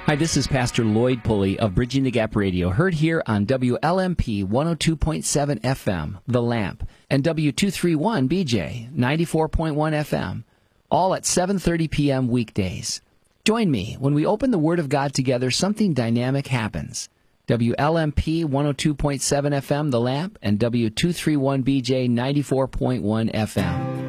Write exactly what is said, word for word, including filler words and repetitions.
Hi, this is Pastor Lloyd Pulley of Bridging the Gap Radio, heard here on W L M P one oh two point seven F M, The Lamp, and W two thirty-one B J, ninety-four point one F M, all at seven thirty p.m. weekdays. Join me when we open the Word of God together. Something dynamic happens. W L M P one oh two point seven F M, The Lamp, and W two thirty-one B J, ninety-four point one F M.